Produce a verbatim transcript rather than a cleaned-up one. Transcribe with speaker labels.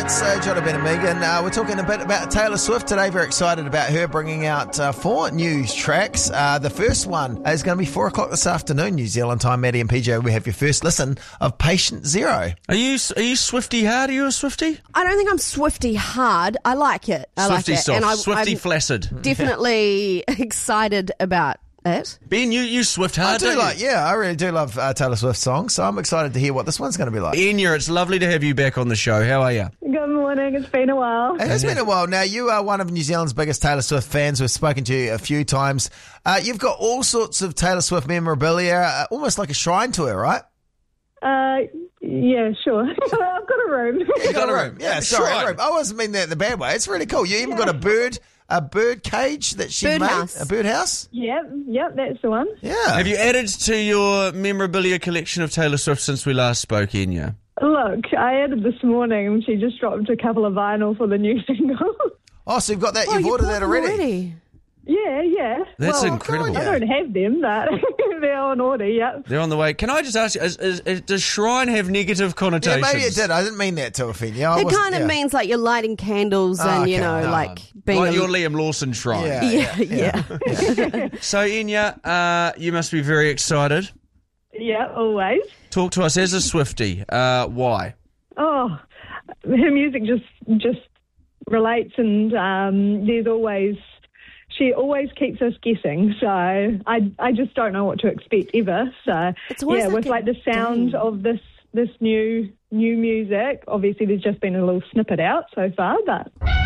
Speaker 1: It's uh, Jonathan and Megan. Uh, we're talking a bit about Taylor Swift today. Very excited about her bringing out uh, four new tracks. Uh, the first one is going to be four o'clock this afternoon, New Zealand time. Maddie and P J, we have your first listen of Patient Zero.
Speaker 2: Are you are you Swifty hard? Are you a Swifty?
Speaker 3: I don't think I'm Swifty hard. I like it. I
Speaker 2: Swifty
Speaker 3: like it.
Speaker 2: soft.
Speaker 3: And I,
Speaker 2: Swifty
Speaker 3: I'm
Speaker 2: flaccid.
Speaker 3: definitely excited about it.
Speaker 2: Ben, you, you Swift hard,
Speaker 1: I do
Speaker 2: don't
Speaker 1: like,
Speaker 2: you?
Speaker 1: yeah, I really do love uh, Taylor Swift songs, so I'm excited to hear what this one's going to be like.
Speaker 2: Enya, it's lovely to have you back on the show. How are you?
Speaker 4: Good morning. It's been a while.
Speaker 1: It has been a while now. You are one of New Zealand's biggest Taylor Swift fans. We've spoken to you a few times. Uh, you've got all sorts of Taylor Swift memorabilia, uh, almost like a shrine to her, right?
Speaker 4: Uh, yeah, sure. I've got a room.
Speaker 1: You got a room. Yeah, sorry,
Speaker 2: Shrine.
Speaker 1: a room. I wasn't mean that in the bad way. It's really cool. You even got a bird, a bird cage that she
Speaker 3: Birdhouse.
Speaker 1: made. A birdhouse.
Speaker 4: Yep, yep, that's the one.
Speaker 1: Yeah.
Speaker 2: Have you added to your memorabilia collection of Taylor Swift since we last spoke, Enya?
Speaker 4: Look, I added this morning. She just dropped a couple of vinyl for the new single.
Speaker 1: Oh, so you've got that.
Speaker 3: Oh,
Speaker 1: You've
Speaker 3: you
Speaker 1: ordered
Speaker 3: bought
Speaker 1: that
Speaker 3: them
Speaker 1: already.
Speaker 4: yeah, yeah.
Speaker 2: That's
Speaker 4: well,
Speaker 2: incredible.
Speaker 4: I don't have them, but they're on order, yep.
Speaker 2: They're on the way. Can I just ask you, is, is, is, does shrine have negative
Speaker 1: Yeah,
Speaker 2: connotations?
Speaker 1: maybe it did. I didn't mean that to offend you. I
Speaker 3: It
Speaker 1: wasn't-
Speaker 3: kind of
Speaker 1: yeah.
Speaker 3: means like you're lighting candles
Speaker 1: Oh,
Speaker 3: and, you
Speaker 1: okay.
Speaker 3: know,
Speaker 1: No.
Speaker 3: like being
Speaker 2: Like
Speaker 3: a-
Speaker 2: your Liam Lawson shrine.
Speaker 1: Yeah.
Speaker 3: Yeah, yeah.
Speaker 2: So, Enya, uh, you must be very excited.
Speaker 4: Yeah, always.
Speaker 2: Talk to us as a Swiftie. Uh, why?
Speaker 4: Oh, her music just just relates, and um, there's always she always keeps us guessing. So I I just don't know what to expect ever. So
Speaker 3: It's always
Speaker 4: yeah,
Speaker 3: like
Speaker 4: with
Speaker 3: a
Speaker 4: like the sound
Speaker 3: game.
Speaker 4: of this this new new music. Obviously, there's just been a little snippet out so far, but